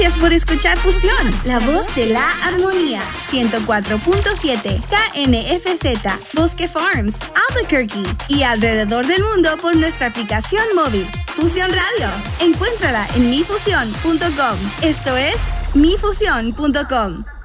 Gracias por escuchar Fusión, la voz de la armonía. 104.7 KNFZ, Bosque Farms, Albuquerque y alrededor del mundo por nuestra aplicación móvil. Fusión Radio. Encuéntrala en mifusión.com. Esto es mifusión.com.